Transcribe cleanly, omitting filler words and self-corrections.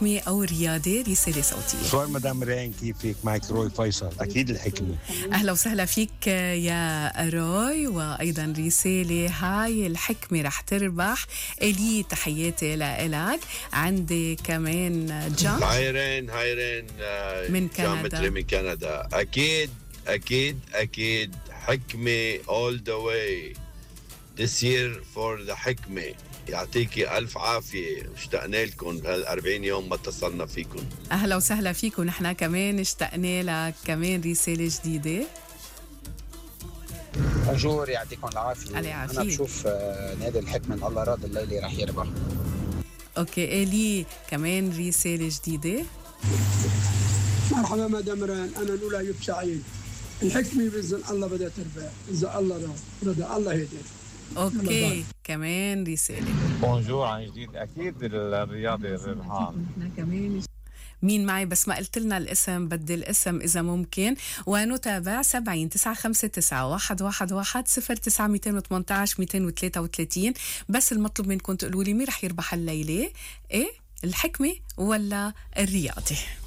أو رياضي رسالة صوتية. شو مدام رين، كيفك؟ معك روي فيصل. أكيد الحكمة. أهلا وسهلا فيك يا روي، وأيضا رسالة هاي الحكمة رح تربح. إلي تحياتي لإلك. عندي كمان جان. هاي رين من كندا. من كندا. أكيد حكمة all the way this year for the حكمة. يعطيكي ألف عافية، اشتقنا لكم بهال40 يوم ما اتصلنا فيكم. أهلا وسهلا فيكم، نحن كمان اشتقنا لك. كمان رسالة جديدة. أجور يعطيكم العافية. أنا بشوف نادي الحكمة الله راضي الليلة رح يربح. أوكي إلي كمان رسالة جديدة. مرحبا مدام ران، أنا نولا أيوب سعيد. الحكمة بإذن الله بدأت تربح، إذا الله رضى الله يهدي. اوكي كمان رسالة. بونجور عن جديد. اكيد الرياضي الربحان. مين معي بس ما قلت لنا الاسم، بدي الاسم اذا ممكن. ونتابع 70 959 111 09 218 233. بس المطلوب منكم تقولوا لي مين رح يربح الليلة، ايه الحكمة ولا الرياضي؟